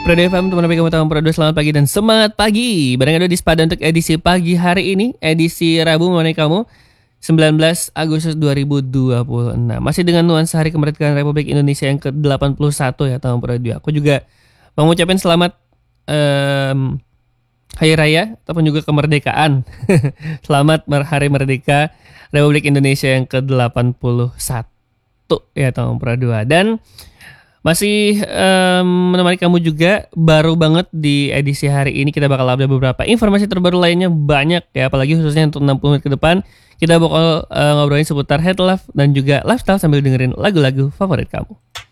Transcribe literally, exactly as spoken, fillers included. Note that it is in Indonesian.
Prado F M, teman-teman kamu tahu Prado, selamat pagi dan semangat pagi. Barang ada di Sepada untuk edisi pagi hari ini, edisi Rabu mengenai kamu sembilan belas Agustus dua ribu dua puluh enam. Masih dengan nuansa Hari Kemerdekaan Republik Indonesia yang ke delapan puluh satu ya tahun Prado. Aku juga mau ngucapin selamat um, Hari Raya ataupun juga kemerdekaan. Selamat Hari Merdeka Republik Indonesia yang ke delapan puluh satu ya tahun Prado. Dan masih um, menemani kamu juga baru banget di edisi hari ini. Kita bakal update beberapa informasi terbaru lainnya, banyak ya, apalagi khususnya untuk enam puluh menit ke depan. Kita bakal uh, ngobrolin seputar head love dan juga lifestyle sambil dengerin lagu-lagu favorit kamu.